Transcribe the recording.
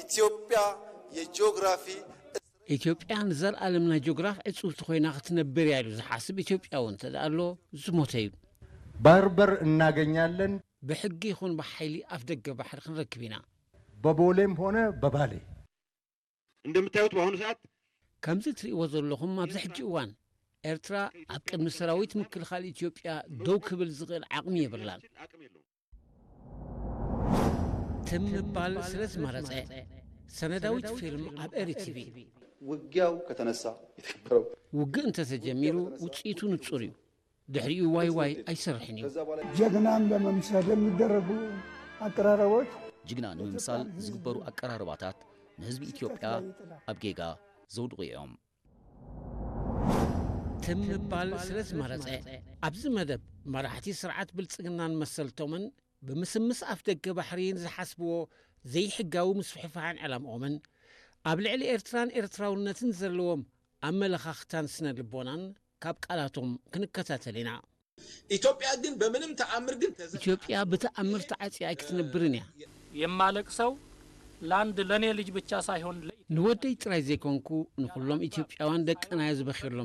ኢትዮጵያ የጂኦግራፊ ኢትዮጵያን ዘር ዓለምና ጂኦግራፍ እጹብ ተኮይና ክትነብር ያሉ ዝሐስብ ኢትዮጵያውን ተዳሎ ዝሞተዩ ባርበር እናገኛለን በሕጊ ይኹን በኃይሊ አፍደገ ባሕር ክንረክብና በቦሌም ሆነ በባሌ እንደምታዩት በአሁኑ ሰዓት ከምዚ ትርእይዎ ዘለኹም ኣብዚ ሕጂ እዋን ኤርትራ ኣብ ቅድሚ ሰራዊት ምክልኻል ኢትዮጵያ ደው ክብል ዝኽእል ዓቕሚ የብላን ትምባል ስለዝመረፀ ሰነዳዊት ፊልም ኣብ ኤርቲቪ ውጊያው ከተነሳ የተከበረው ውግእ እንተተጀሚሩ ውጽኢቱ ንጹር እዩ ድሕሪኡ ዋይ ዋይ አይሰርሕን እዩ ጀግናን ለመምሰል የሚደረጉ አቀራረቦች ጅግና ንምምሳል ዝግበሩ አቀራረባታት ንህዝቢ ኢትዮጵያ ኣብ ጌጋ ዘውድቑ እዮም ትምባል ስለዝመረፀ ኣብዚ መደብ መራሕቲ ስርዓት ብልጽግናን መሰልቶምን ብምስምስ ኣፍ ደገ ባሕሪን ዝሓስብዎ ዘይሕጋዊ ምስፍሕፋሕን ዕላምኦምን ኣብ ልዕሊ ኤርትራን ኤርትራውነትን ዘለዎም ኣመለኻኽታን ስነ ልቦናን ካብ ቃላቶም ክንከታተል ኢና ኢትዮጵያ ግን በምንም ተአምር ግን ኢትዮጵያ በተአምር ተዓጽያ ክትነብርን ያ የማለቅሰው ላንድ ለኔ ልጅ ብቻ ሳይሆን ንወደይ ጥራይ ዘይኮንኩ ንኹሎም ኢትዮጵያውያን ደቀና ዝበኺሎም